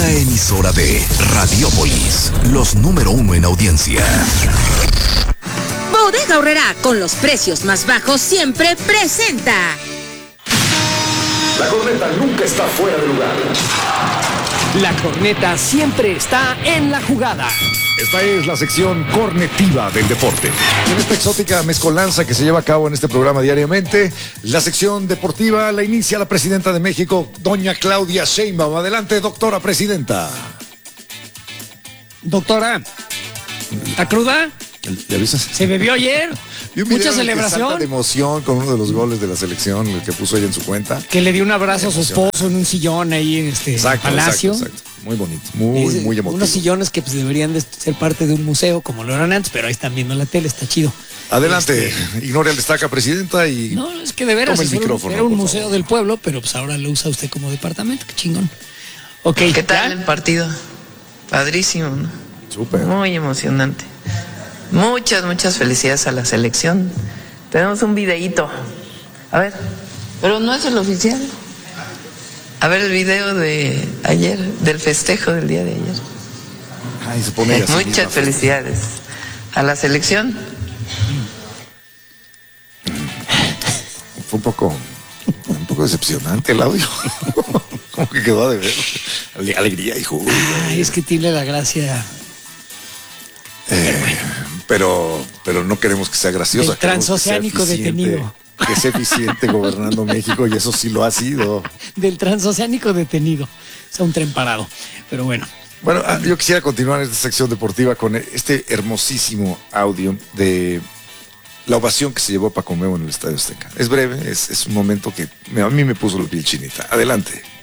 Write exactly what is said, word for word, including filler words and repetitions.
una emisora de Radiópolis, los número uno en audiencia. Bodega Aurrerá, con los precios más bajos, siempre presenta. La corneta nunca está fuera de lugar. La corneta siempre está en la jugada. Esta es la sección cornetiva del deporte. En esta exótica mezcolanza que se lleva a cabo en este programa diariamente, la sección deportiva la inicia la presidenta de México, doña Claudia Sheinbaum. Adelante, doctora presidenta. Doctora, ¿está cruda? ¿Le avisas? ¿Se bebió ayer? Mucha celebración. De emoción con uno de los goles de la selección, el que puso ella en su cuenta. Que le dio un abrazo a su esposo en un sillón ahí en este exacto, palacio. Exacto, exacto. Muy bonito, muy, es, muy emotivo. Unos sillones que pues, deberían de ser parte de un museo, como lo eran antes, pero ahí están viendo la tele, está chido. Adelante, este... ignore el destaca, presidenta, y no, es que de veras tome el era micrófono, un, era un museo favor. del pueblo, pero pues ahora lo usa usted como departamento, qué chingón. Okay, ¿qué tal ¿ya? el partido? Padrísimo, ¿no? Súper. Muy emocionante. Muchas, muchas felicidades a la selección. Tenemos un videíto. A ver, pero no es el oficial. A ver el video de ayer, del festejo del día de ayer. Ay, se pone así, muchas felicidades a la selección. Fue un poco, un poco decepcionante el audio. Como que quedó de ver. Alegría y jugo. Ay, es que tiene la gracia. Eh, pero, pero no queremos que sea graciosa. El transoceánico detenido. Que sea eficiente gobernando México, y eso sí lo ha sido. Del transoceánico detenido. O sea, un tren parado. Pero bueno. Bueno, yo quisiera continuar esta sección deportiva con este hermosísimo audio de la ovación que se llevó a Paco Memo en el Estadio Azteca. Es breve, es, es un momento que me, a mí me puso la piel chinita. Adelante.